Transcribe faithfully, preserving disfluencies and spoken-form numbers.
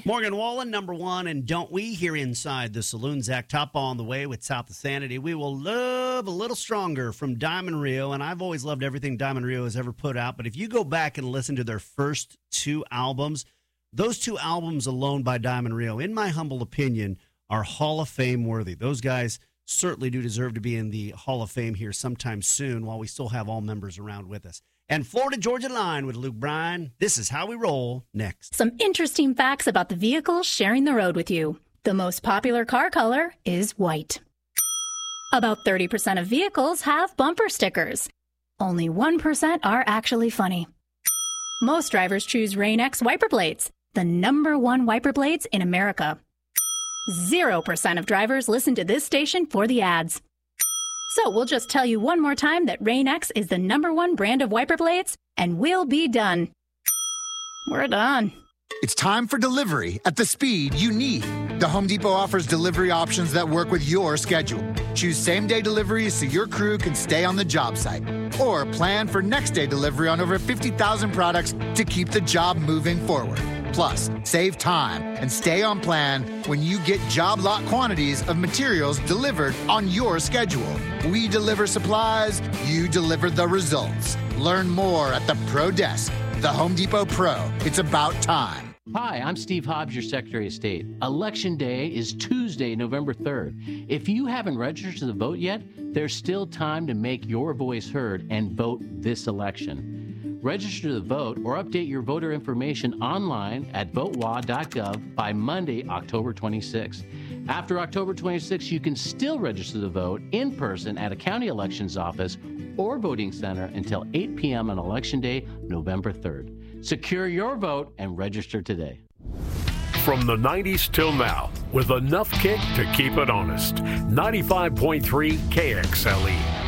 Morgan Wallen, number one, and don't we here inside the saloon. Zach Top on the way with South of Sanity. We will love a little stronger from Diamond Rio, and I've always loved everything Diamond Rio has ever put out. But if you go back and listen to their first two albums, those two albums alone by Diamond Rio, in my humble opinion, are Hall of Fame worthy. Those guys certainly do deserve to be in the Hall of Fame here sometime soon while we still have all members around with us. And Florida Georgia Line with Luke Bryan. This is how we roll next. Some interesting facts about the vehicles sharing the road with you. The most popular car color is white. About thirty percent of vehicles have bumper stickers. Only one percent are actually funny. Most drivers choose Rain-X wiper blades, the number one wiper blades in America. Zero percent of drivers listen to this station for the ads. So we'll just tell you one more time that Rain-X is the number one brand of wiper blades, and we'll be done. We're done. It's time for delivery at the speed you need. The Home Depot offers delivery options that work with your schedule. Choose same-day deliveries so your crew can stay on the job site. Or plan for next-day delivery on over fifty thousand products to keep the job moving forward. Plus, save time and stay on plan when you get job lot quantities of materials delivered on your schedule. We deliver supplies, you deliver the results. Learn more at the Pro Desk. The Home Depot Pro. It's about time. Hi, I'm Steve Hobbs, your Secretary of State. Election Day is Tuesday, November third. If you haven't registered to vote yet, there's still time to make your voice heard and vote this election. Register to vote or update your voter information online at vote w a dot gov by Monday, October twenty-sixth. After October twenty-sixth, you can still register to vote in person at a county elections office or voting center until eight p.m. on Election Day, November third. Secure your vote and register today. From the nineties till now, with enough kick to keep it honest. ninety-five point three K X L E.